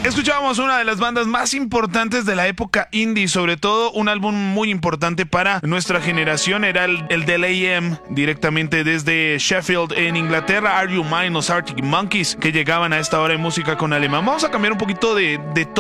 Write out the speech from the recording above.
Escuchábamos una de las bandas más importantes de la época indie, sobre todo un álbum muy importante para nuestra generación, era el del AM, directamente desde Sheffield en Inglaterra, Are You Mine, los Arctic Monkeys, que llegaban a esta hora de música con alemán. Vamos a cambiar un poquito de